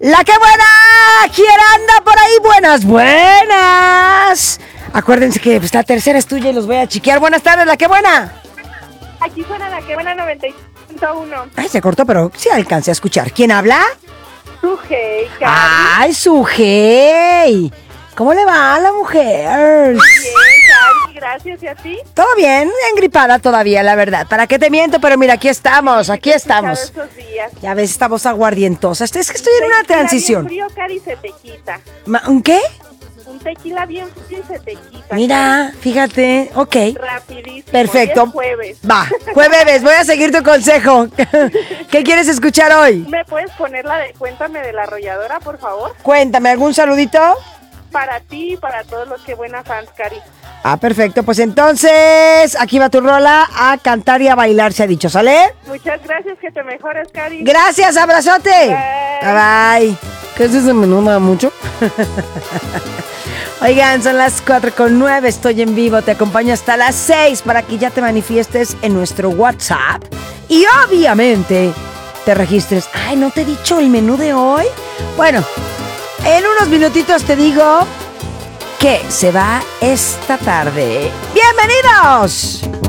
¡La que buena! ¿Quién anda por ahí? Buenas, buenas. Acuérdense que la tercera es tuya y los voy a chiquear. Buenas tardes, La que buena. Aquí suena La que buena 96.1. Ay, se cortó, pero sí alcancé a escuchar. ¿Quién habla? Sujei, Cari. ¡Ay, Sujei! ¿Cómo le va a la mujer? Bien, Cari, gracias. ¿Y a ti? Todo bien, engripada todavía, la verdad. ¿Para qué te miento? Pero mira, aquí estamos, aquí estamos. Estos días. Ya ves, estamos aguardientosas. Es que estoy en una transición. Bien frío, Cari, se te quita. ¿Un qué? Un tequila bien frío y se te quita. Mira, fíjate, ok. Rapidísimo. Perfecto. Hoy es jueves. Va, jueves, voy a seguir tu consejo. ¿Qué quieres escuchar hoy? ¿Me puedes poner la de Cuéntame de la Arrolladora, por favor? Cuéntame, ¿algún saludito? Para ti y para todos los que buenas fans, Cari. Ah, perfecto, pues entonces aquí va tu rola, a cantar y a bailar, se ha dicho, ¿sale? Muchas gracias, que te mejores, Cari. Gracias, abrazote. Bye. Bye. ¿Qué es ese menú? ¿Me da mucho? Oigan, son las 4:09, estoy en vivo, te acompaño hasta las 6 para que ya te manifiestes en nuestro WhatsApp y obviamente te registres. Ay, ¿no te he dicho el menú de hoy? Bueno, en unos minutitos te digo que se va esta tarde. ¡Bienvenidos!